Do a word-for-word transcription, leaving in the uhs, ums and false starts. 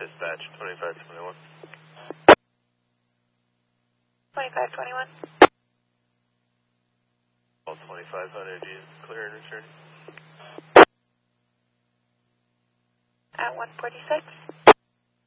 Dispatch twenty-five twenty-one. twenty-five twenty-one. All twenty-five hundred units clear and return. At one forty-six.